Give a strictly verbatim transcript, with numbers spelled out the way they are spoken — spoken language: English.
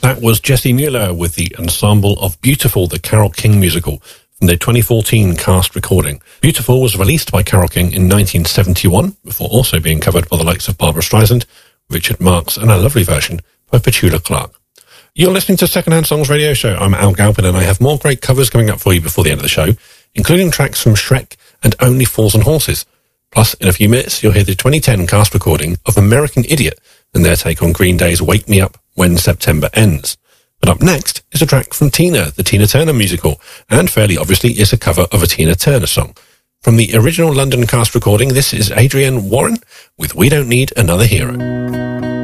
That was Jesse Mueller with the ensemble of Beautiful, the Carole King musical, from their twenty fourteen cast recording. Beautiful was released by Carole King in nineteen seventy-one, before also being covered by the likes of Barbra Streisand, Richard Marx, and a lovely version by Petula Clark. You're listening to Secondhand Songs Radio Show. I'm Al Galpin, and I have more great covers coming up for you before the end of the show, including tracks from Shrek and Only Fools and Horses. Plus, in a few minutes, you'll hear the twenty ten cast recording of American Idiot and their take on Green Day's Wake Me Up When September Ends. But up next is a track from Tina, the Tina Turner musical, and fairly obviously is a cover of a Tina Turner song. From the original London cast recording, this is Adrienne Warren with We Don't Need Another Hero.